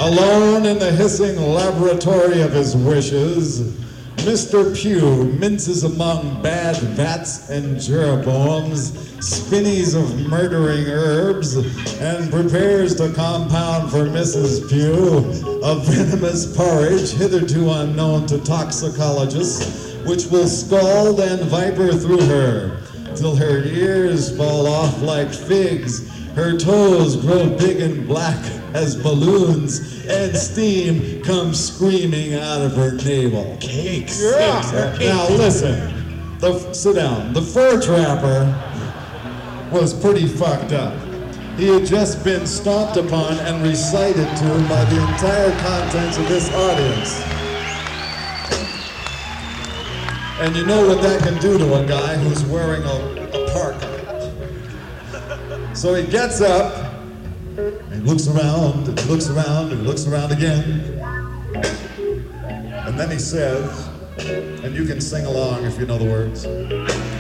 Alone in the hissing laboratory of his wishes, Mr. Pugh minces among bad vats and jeroboams, spinneys of murdering herbs, and prepares to compound for Mrs. Pugh a venomous porridge hitherto unknown to toxicologists, which will scald and viper through her, till her ears fall off like figs, her toes grow big and black as balloons, and steam comes screaming out of her navel. Cakes. Yeah. Now listen, sit down. The fur trapper was pretty fucked up. He had just been stomped upon and recited to by the entire contents of this audience. And you know what that can do to a guy who's wearing a parka. So he gets up, and he looks around, and he looks around, and he looks around again. And then he says, and you can sing along if you know the words.